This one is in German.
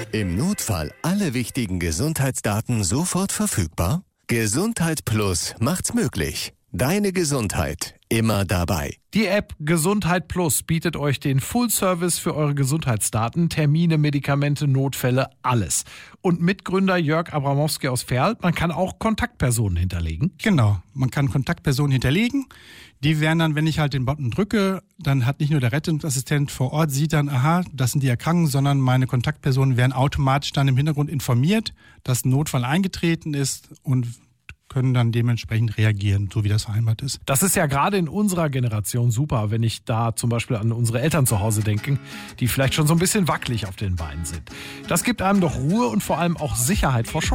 Im Notfall alle wichtigen Gesundheitsdaten sofort verfügbar? Gesundheit Plus macht's möglich. Deine Gesundheit immer dabei. Die App Gesundheit Plus bietet euch den Full-Service für eure Gesundheitsdaten, Termine, Medikamente, Notfälle, alles. Und Mitgründer Jörg Abramowski aus Verl, man kann auch Kontaktpersonen hinterlegen. Genau, man kann Kontaktpersonen hinterlegen. Die werden dann, wenn ich halt den Button drücke, dann hat nicht nur der Rettungsassistent vor Ort, sieht dann, aha, das sind die Erkrankten, sondern meine Kontaktpersonen werden automatisch dann im Hintergrund informiert, dass ein Notfall eingetreten ist und können dann dementsprechend reagieren, so wie das vereinbart ist. Das ist ja gerade in unserer Generation super, wenn ich da zum Beispiel an unsere Eltern zu Hause denke, die vielleicht schon so ein bisschen wackelig auf den Beinen sind. Das gibt einem doch Ruhe und vor allem auch Sicherheit vor Schock.